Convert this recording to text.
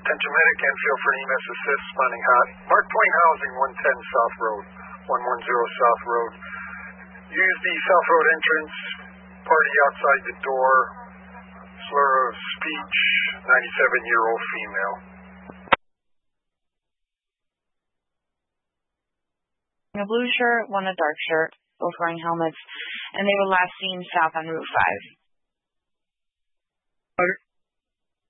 Attention medic, Enfield for EMS assist, responding hot. Mark Twain Housing, 110 South Road, 110 South Road. Use the South Road entrance, party outside the door, slur of speech, 97-year-old female. A blue shirt, one a dark shirt, both wearing helmets, and they were last seen south on Route 5.